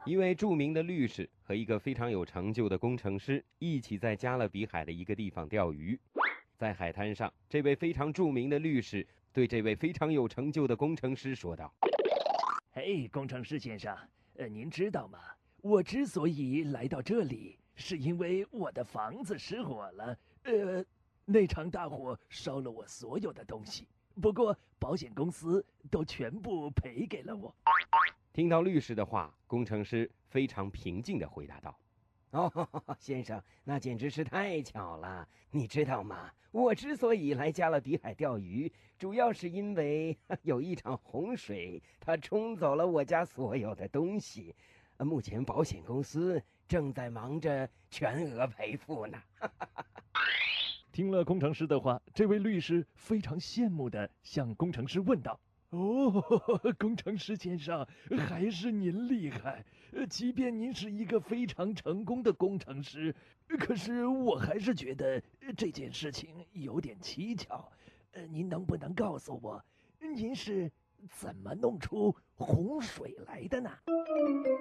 一位著名的律师和一个非常有成就的工程师一起在加勒比海的一个地方钓鱼。在海滩上，这位非常著名的律师对这位非常有成就的工程师说道： 嘿，工程师先生，您知道吗？我之所以来到这里，是因为我的房子失火了。那场大火烧了我所有的东西，不过保险公司都全部赔给了我。 听到律师的话，工程师非常平静地回答道： 哦，先生，那简直是太巧了。你知道吗？我之所以来加勒比海钓鱼，主要是因为有一场洪水，它冲走了我家所有的东西。目前保险公司正在忙着全额赔付呢。 听了工程师的话，这位律师非常羡慕地向工程师问道：“哦，工程师先生，还是您厉害！即便您是一个非常成功的工程师，可是我还是觉得这件事情有点蹊跷。您能不能告诉我，您是怎么弄出洪水来的呢？”